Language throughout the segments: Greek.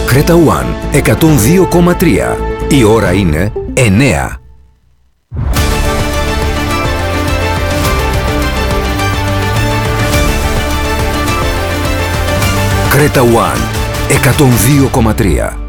Κρέτα One 102,3. Η ώρα είναι 9. Κρέτα One 102,3.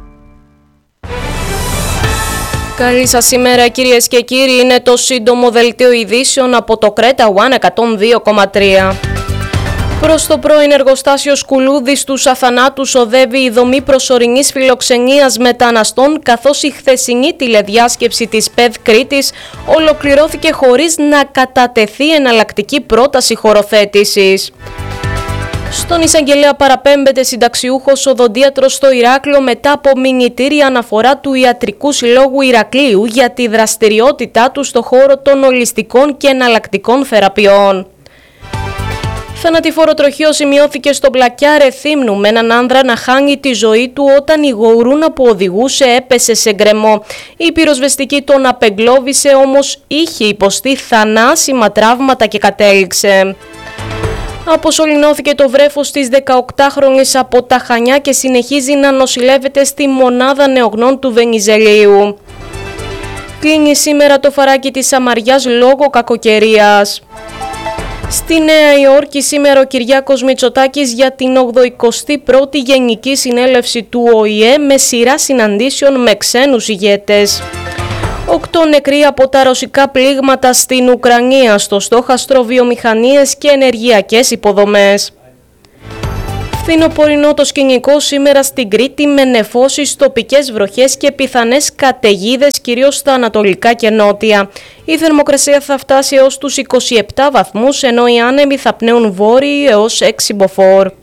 Καλή σας ημέρα κυρίες και κύριοι, είναι το σύντομο δελτίο ειδήσεων από το Κρέτα One 102,3. Προς το πρώην εργοστάσιο Σκουλούδη στους Αθανάτους οδεύει η δομή προσωρινής φιλοξενίας μεταναστών, καθώς η χθεσινή τηλεδιάσκεψη της ΠΕΔ Κρήτης ολοκληρώθηκε χωρίς να κατατεθεί εναλλακτική πρόταση χωροθέτησης. Στον εισαγγελέα παραπέμπεται συνταξιούχος οδοντίατρος στο Ηράκλειο μετά από μηνυτήρια αναφορά του Ιατρικού Συλλόγου Ηρακλείου για τη δραστηριότητά του στο χώρο των ολιστικών και εναλλακτικών θεραπείων. Θανατηφόρο τροχείο σημειώθηκε στο Μπλακιά Ρεθύμνου με έναν άνδρα να χάνει τη ζωή του όταν η γοουρούνα που οδηγούσε έπεσε σε γκρεμό. Η πυροσβεστική τον απεγκλώβησε, όμως είχε υποστεί θανάσιμα τραύματα και κατέληξε. Αποσωληνώθηκε το βρέφος της 18χρονης από τα Χανιά και συνεχίζει να νοσηλεύεται στη μονάδα νεογνών του Βενιζελίου. Κλείνει σήμερα το φαράκι της Σαμαριάς λόγω κακοκαιρίας. Στη Νέα Υόρκη σήμερα ο Κυριάκος Μητσοτάκης για την 81η Γενική Συνέλευση του ΟΗΕ με σειρά συναντήσεων με ξένους ηγέτες. 8 νεκροί από τα ρωσικά πλήγματα στην Ουκρανία, στο στόχαστρο βιομηχανίες και ενεργειακές υποδομές. Φθινοπορεινό το σκηνικό σήμερα στην Κρήτη με νεφώσεις, τοπικές βροχές και πιθανές καταιγίδες κυρίως στα ανατολικά και νότια. Η θερμοκρασία θα φτάσει έως τους 27 βαθμούς, ενώ οι άνεμοι θα πνέουν βόρειοι έως 6 μποφόρ.